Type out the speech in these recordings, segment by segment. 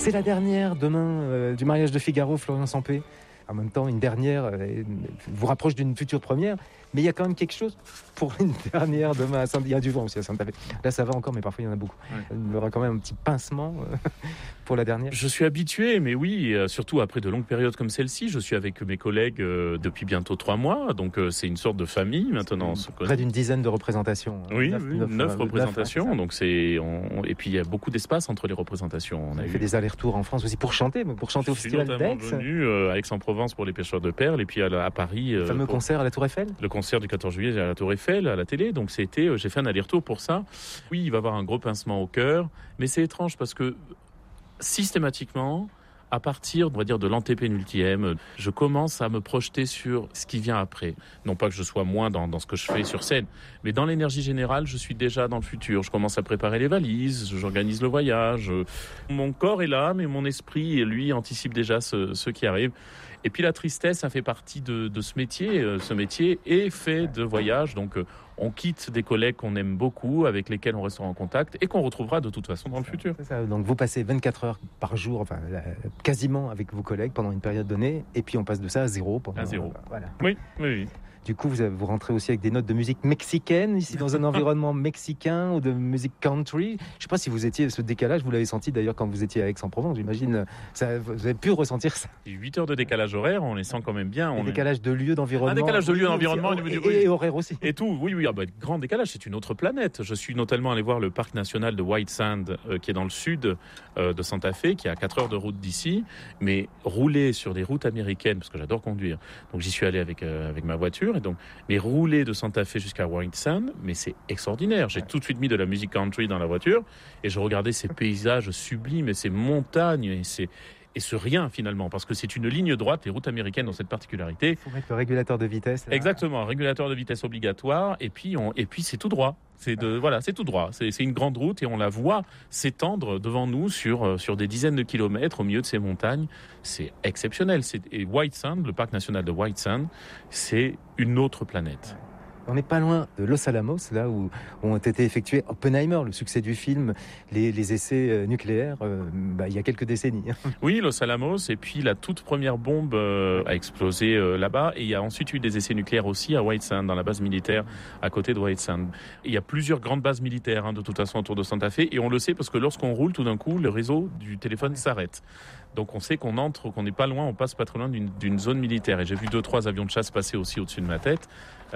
C'est la dernière demain du mariage de Figaro, Florian Sampé. En même temps, une dernière vous rapproche d'une future première, mais il y a quand même quelque chose pour une dernière demain à Saint-Denis. Il y a du vent aussi à Santa Fe. Là, ça va encore, mais parfois il y en a beaucoup. Ouais. Il y aura quand même un petit pincement pour la dernière. Je suis habitué, mais oui, surtout après de longues périodes comme celle-ci, je suis avec mes collègues depuis bientôt 3 mois, donc c'est une sorte de famille maintenant. On se connaît. Près d'une dizaine de représentations. Oui, 9 représentations, donc et puis il y a beaucoup d'espace entre les représentations. On a fait des allers-retours en France aussi pour chanter au Festival d'Aix. Je suis notamment venu à Aix-en-Provence pour les pêcheurs de perles, et puis à Paris. Le fameux concert à la Tour Eiffel. Le concert du 14 juillet à la Tour Eiffel, à la télé, donc j'ai fait un aller-retour pour ça. Oui, il va y avoir un gros pincement au cœur, mais c'est étrange parce que systématiquement, à partir, on va dire, de l'antépénultième, je commence à me projeter sur ce qui vient après. Non pas que je sois moins dans ce que je fais sur scène, mais dans l'énergie générale, je suis déjà dans le futur. Je commence à préparer les valises, j'organise le voyage. Mon corps est là, mais mon esprit, lui, anticipe déjà ce qui arrive. Et puis la tristesse, ça fait partie de ce métier. Ce métier est fait de voyages, donc on quitte des collègues qu'on aime beaucoup, avec lesquels on restera en contact et qu'on retrouvera de toute façon dans le futur. C'est ça. Donc vous passez 24 heures par jour, enfin quasiment avec vos collègues pendant une période donnée, et puis on passe de ça à zéro. À zéro. Voilà. Oui. Du coup, vous rentrez aussi avec des notes de musique mexicaine, ici dans un environnement mexicain, ou de musique country. Je ne sais pas si vous étiez, ce décalage, vous l'avez senti d'ailleurs quand vous étiez à Aix-en-Provence, j'imagine. Vous avez pu ressentir ça. 8 heures de décalage horaire, on les sent quand même bien. Décalage de lieu, d'environnement. Un décalage de lieu, d'environnement. Et horaire aussi. Et tout, oui. Grand décalage, c'est une autre planète. Je suis notamment allé voir le parc national de White Sand, qui est dans le sud de Santa Fe, qui est à 4 heures de route d'ici. Mais rouler sur des routes américaines, parce que j'adore conduire, donc j'y suis allé avec ma voiture, et donc rouler de Santa Fe jusqu'à White Sand, mais c'est extraordinaire. J'ai tout de suite mis de la musique country dans la voiture et je regardais ces paysages sublimes et ces montagnes et ce rien finalement, parce que c'est une ligne droite, les routes américaines ont cette particularité. Il faut mettre le régulateur de vitesse. Là. Exactement, un régulateur de vitesse obligatoire, et puis c'est tout droit. C'est tout droit. C'est une grande route et on la voit s'étendre devant nous sur des dizaines de kilomètres au milieu de ces montagnes. C'est exceptionnel. Et White Sand, le parc national de White Sand, c'est une autre planète. On n'est pas loin de Los Alamos, là où ont été effectués Oppenheimer, le succès du film, les essais nucléaires, il y a quelques décennies. Oui, Los Alamos, et puis la toute première bombe a explosé là-bas, et il y a ensuite eu des essais nucléaires aussi à White Sand, dans la base militaire à côté de White Sand. Il y a plusieurs grandes bases militaires de toute façon autour de Santa Fe, et on le sait parce que lorsqu'on roule, tout d'un coup, le réseau du téléphone s'arrête. Donc on sait qu'on n'est pas loin, on passe pas trop loin d'une zone militaire. Et j'ai vu 2-3 avions de chasse passer aussi au-dessus de ma tête.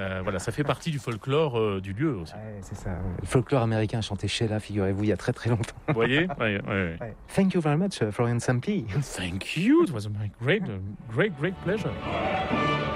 Ça fait partie du folklore du lieu aussi. Ouais, c'est ça. Le folklore américain chanté Sheila, figurez-vous, il y a très très longtemps. Vous voyez? Ouais. Thank you very much, Florian Sampé. Thank you. It was a great pleasure.